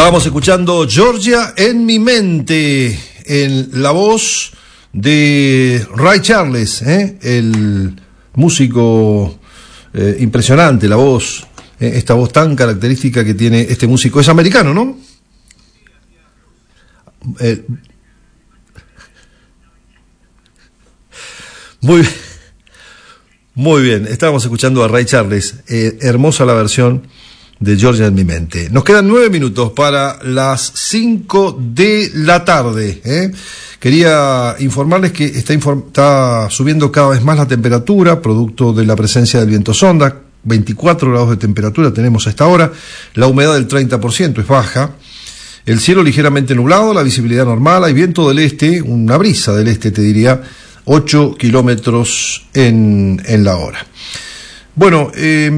Estábamos escuchando Georgia en mi mente, en la voz de Ray Charles, el músico impresionante, la voz, esta voz tan característica que tiene este músico. Es americano, ¿no? Muy bien, estábamos escuchando a Ray Charles, hermosa la versión de Georgia en mi mente. Nos quedan 9 minutos para las 5 de la tarde. Quería informarles que está subiendo cada vez más la temperatura, producto de la presencia del viento sonda. 24 grados de temperatura tenemos a esta hora, la humedad del 30% es baja, el cielo ligeramente nublado, la visibilidad normal, hay viento del este, una brisa del este te diría, 8 kilómetros en la hora. Bueno,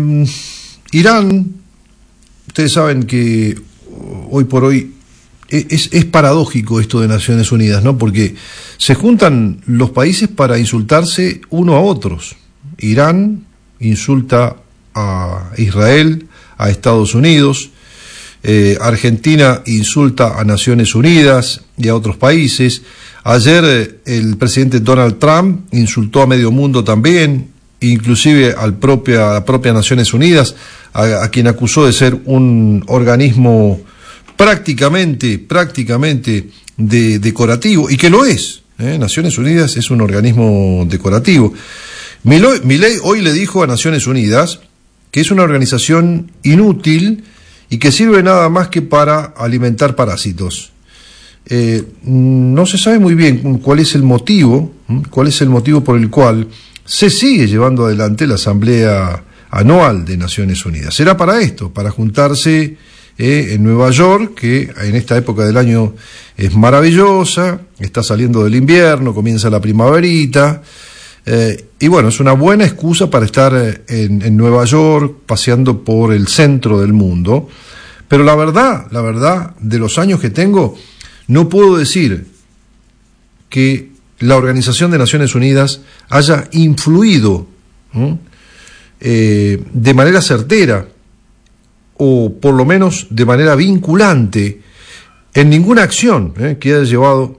Irán, ustedes saben que hoy por hoy es paradójico esto de Naciones Unidas, ¿no? Porque se juntan los países para insultarse uno a otros. Irán insulta a Israel, a Estados Unidos, Argentina insulta a Naciones Unidas y a otros países. Ayer el presidente Donald Trump insultó a medio mundo también, inclusive a la propia Naciones Unidas, a quien acusó de ser un organismo prácticamente decorativo, y que lo es. Naciones Unidas es un organismo decorativo. Milei hoy le dijo a Naciones Unidas que es una organización inútil y que sirve nada más que para alimentar parásitos. No se sabe muy bien cuál es el motivo por el cual se sigue llevando adelante la Asamblea Anual de Naciones Unidas. Será para esto, para juntarse en Nueva York, que en esta época del año es maravillosa, está saliendo del invierno, comienza la primaverita, y bueno, es una buena excusa para estar en Nueva York, paseando por el centro del mundo. Pero la verdad, de los años que tengo, no puedo decir que la Organización de Naciones Unidas haya influido de manera certera, o por lo menos de manera vinculante, en ninguna acción que haya llevado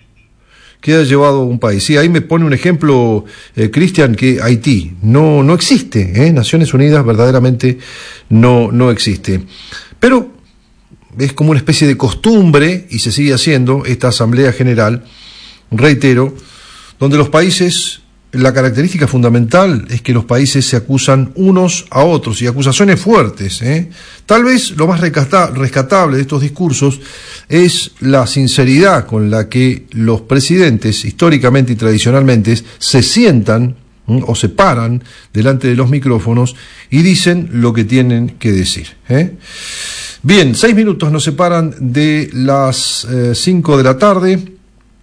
un país. Sí, ahí me pone un ejemplo, Cristian, que Haití no existe, Naciones Unidas verdaderamente no existe. Pero es como una especie de costumbre, y se sigue haciendo, esta Asamblea General, reitero, donde los países, la característica fundamental es que los países se acusan unos a otros, y acusaciones fuertes. Tal vez lo más rescatable de estos discursos es la sinceridad con la que los presidentes, históricamente y tradicionalmente, se sientan o se paran delante de los micrófonos y dicen lo que tienen que decir. Bien, 6 minutos nos separan de las 5 de la tarde.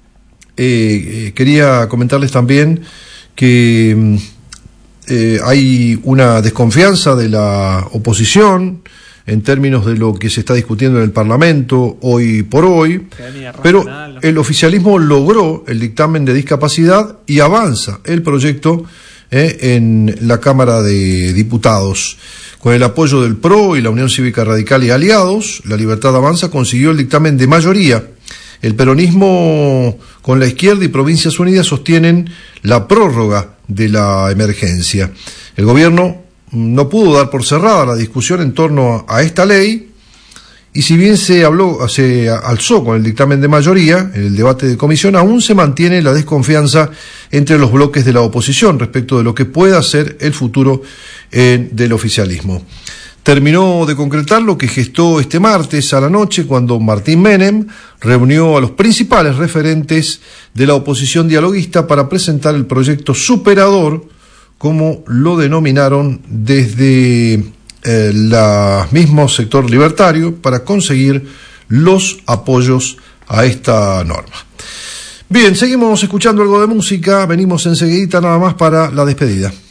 Quería comentarles también que hay una desconfianza de la oposición en términos de lo que se está discutiendo en el Parlamento hoy por hoy, pero el oficialismo logró el dictamen de discapacidad y avanza el proyecto en la Cámara de Diputados. Con el apoyo del PRO y la Unión Cívica Radical y aliados, La Libertad Avanza consiguió el dictamen de mayoría. El peronismo con la izquierda y Provincias Unidas sostienen la prórroga de la emergencia. El gobierno no pudo dar por cerrada la discusión en torno a esta ley, y si bien se alzó con el dictamen de mayoría en el debate de comisión, aún se mantiene la desconfianza entre los bloques de la oposición respecto de lo que pueda ser el futuro del oficialismo. Terminó de concretar lo que gestó este martes a la noche, cuando Martín Menem reunió a los principales referentes de la oposición dialoguista para presentar el proyecto superador, como lo denominaron desde el mismo sector libertario, para conseguir los apoyos a esta norma. Bien, seguimos escuchando algo de música, venimos enseguidita nada más para la despedida.